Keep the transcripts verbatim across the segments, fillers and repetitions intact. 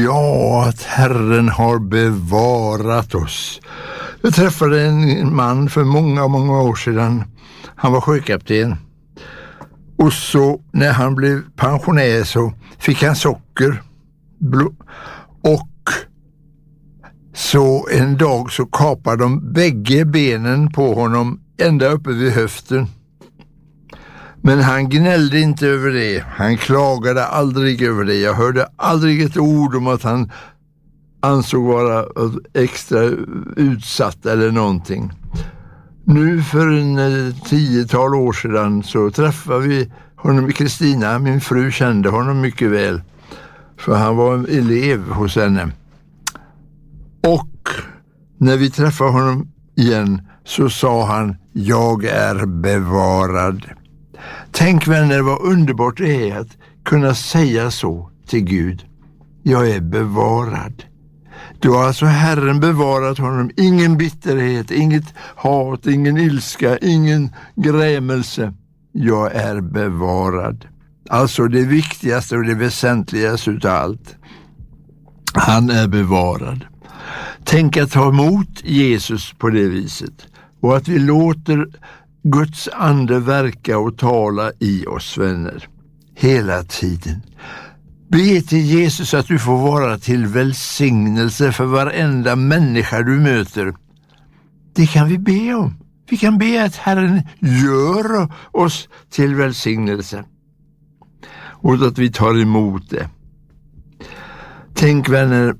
Ja, att Herren har bevarat oss. Jag träffade en man för många, många år sedan. Han var sjökapten. Och så när han blev pensionär så fick han socker. Och så en dag så kapade de bägge benen på honom ända uppe vid höften. Men han gnällde inte över det. Han klagade aldrig över det. Jag hörde aldrig ett ord om att han ansåg vara extra utsatt eller någonting. Nu för en tiotal år sedan så träffade vi honom i Kristina. Min fru kände honom mycket väl. För han var en elev hos henne. Och när vi träffade honom igen så sa han: jag är bevarad. Tänk vänner, vad underbart det är att kunna säga så till Gud. Jag är bevarad. Då har alltså Herren bevarat honom. Ingen bitterhet, inget hat, ingen ilska, ingen grämelse. Jag är bevarad. Alltså det viktigaste och det väsentligaste utav allt. Han är bevarad. Tänk att ta emot Jesus på det viset. Och att vi låter Guds ande verka och tala i oss, vänner. Hela tiden. Be till Jesus att du får vara till välsignelse för varenda människa du möter. Det kan vi be om. Vi kan be att Herren gör oss till välsignelse. Och att vi tar emot det. Tänk vänner,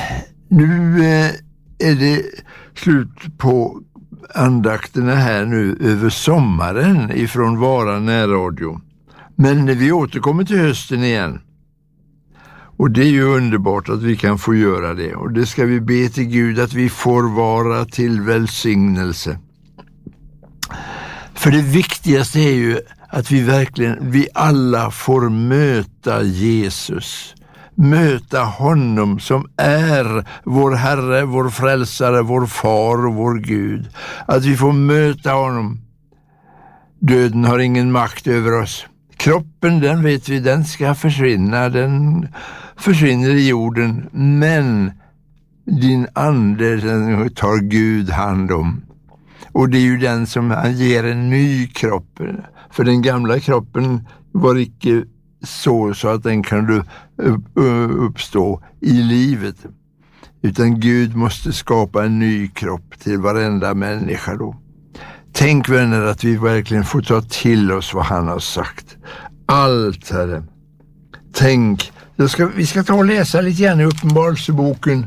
nu är det slut på andakterna här nu över sommaren ifrån Vara närradio. Men vi återkommer till hösten igen. Och det är ju underbart att vi kan få göra det. Och det ska vi be till Gud att vi får vara till välsignelse. För det viktigaste är ju att vi verkligen, vi alla får möta Jesus. Möta honom som är vår Herre, vår frälsare, vår far och vår Gud. Att vi får möta honom. Döden har ingen makt över oss. Kroppen, den vet vi, den ska försvinna. Den försvinner i jorden. Men din ande, den tar Gud hand om. Och det är ju den som ger en ny kropp. För den gamla kroppen var icke så, så att den kan uppstå i livet. Utan Gud måste skapa en ny kropp till varenda människa då. Tänk vänner att vi verkligen får ta till oss vad han har sagt. Allt, Herre. Tänk, jag ska, vi ska ta och läsa lite grann i Uppenbarelseboken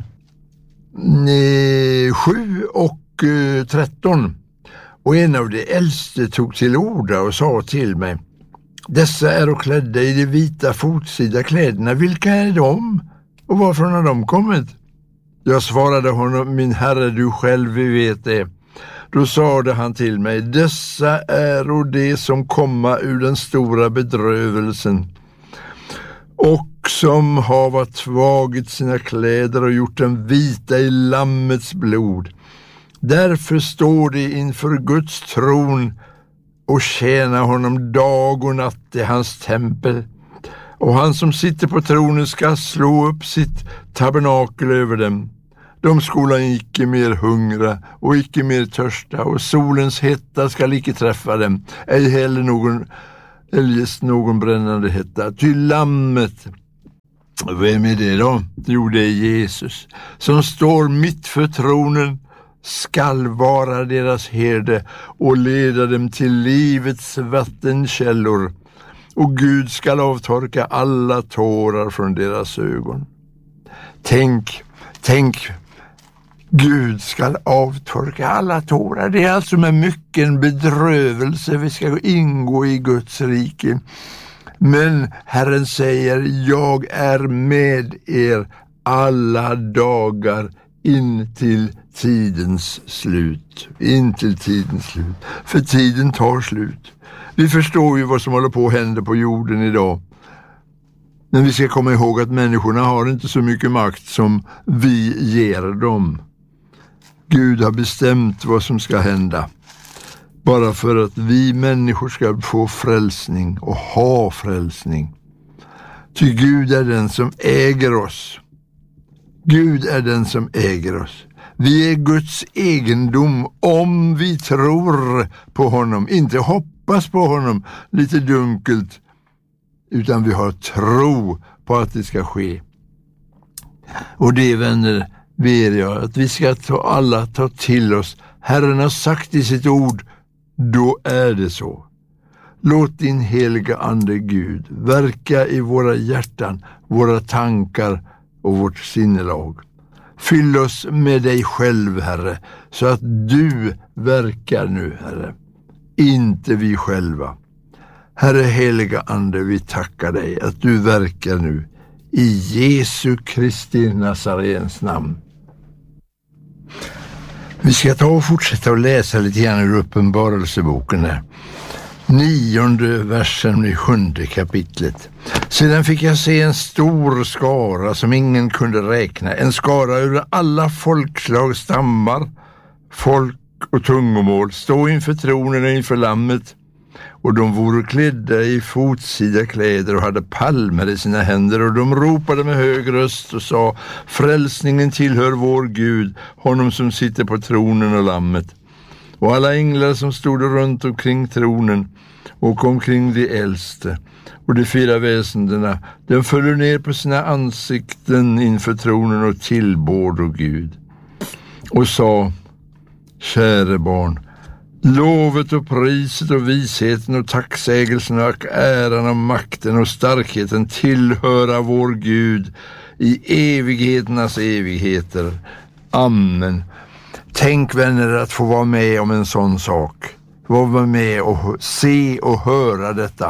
sju och tretton. Och en av de äldste tog till orda och sa till mig: dessa är och klädda i de vita fotsida kläderna. Vilka är de? Och varifrån har de kommit? Jag svarade honom: min Herre, du själv vet det. Då sade han till mig: dessa är och det som komma ur den stora bedrövelsen och som har tvagit sina kläder och gjort dem vita i lammets blod. Därför står de inför Guds tron och tjänar honom dag och natt i hans tempel. Och han som sitter på tronen ska slå upp sitt tabernakel över dem. De skola icke mer hungra och icke mer törsta, och solens hetta skall icke träffa dem, ej heller någon eljest någon brännande hetta. Ty lammet, vem är det då? Jo, det är Jesus, som står mitt för tronen, skall vara deras herde och leda dem till livets vattenkällor, och Gud skall avtorka alla tårar från deras ögon. Tänk, tänk, Gud skall avtorka alla tårar. Det är alltså med mycket bedrövelse vi ska ingå i Guds rike. Men Herren säger: jag är med er alla dagar in till tidens slut. In till tidens slut. För tiden tar slut. Vi förstår ju vad som håller på att hända på jorden idag. Men vi ska komma ihåg att människorna har inte så mycket makt som vi ger dem. Gud har bestämt vad som ska hända. Bara för att vi människor ska få frälsning och ha frälsning. Ty Gud är den som äger oss. Gud är den som äger oss. Vi är Guds egendom om vi tror på honom, inte hoppas på honom lite dunkelt, utan vi har tro på att det ska ske. Och det, vänner, ber jag att vi ska ta, alla ta till oss. Herren har sagt i sitt ord, då är det så. Låt din heliga ande Gud verka i våra hjärtan, våra tankar och vårt sinnelag. Fyll oss med dig själv, Herre, så att du verkar nu, Herre. Inte vi själva. Herre heliga ande, vi tackar dig att du verkar nu. I Jesu Kristi Nazarens namn. Vi ska ta och fortsätta att läsa lite grann ur Uppenbarelseboken här. Nionde versen i sjunde kapitlet. Sedan fick jag se en stor skara som ingen kunde räkna. En skara ur alla folkslag, stammar, folk och tungomål. Stå inför tronen och inför lammet. Och de vore klädda i fotsida kläder och hade palmer i sina händer. Och de ropade med hög röst och sa: frälsningen tillhör vår Gud, honom som sitter på tronen och lammet. Och alla änglar som stod runt omkring tronen och omkring de äldste och de fyra väsendena, de föll ner på sina ansikten inför tronen och tillbord och Gud. Och sa: käre barn, lovet och priset och visheten och tacksägelsen och äran och makten och starkheten tillhöra vår Gud i evigheternas evigheter. Amen. Tänk, vänner, att få vara med om en sån sak. Vara med och se och höra detta.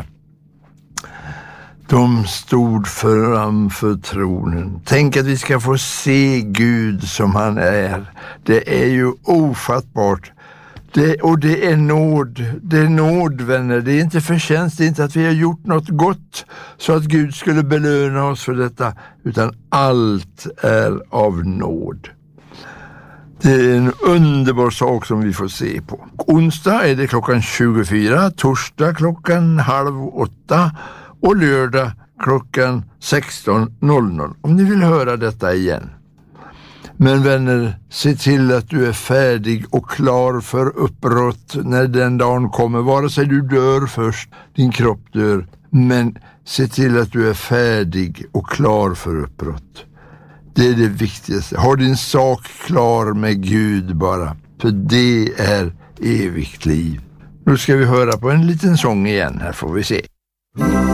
De stod framför tronen. Tänk att vi ska få se Gud som han är. Det är ju ofattbart. Det, och det är nåd. Det är nåd, vänner. Det är inte förtjänst. Det är inte att vi har gjort något gott så att Gud skulle belöna oss för detta. Utan allt är av nåd. Det är en underbar sak som vi får se på. Onsdag är det klockan tjugofyra, torsdag klockan halv åtta och lördag klockan sexton noll noll. Om ni vill höra detta igen. Men vänner, se till att du är färdig och klar för uppbrott när den dagen kommer. Vare sig du dör först, din kropp dör. Men se till att du är färdig och klar för uppbrott. Det är det viktigaste. Ha din sak klar med Gud bara. För det är evigt liv. Nu ska vi höra på en liten sång igen. Här får vi se.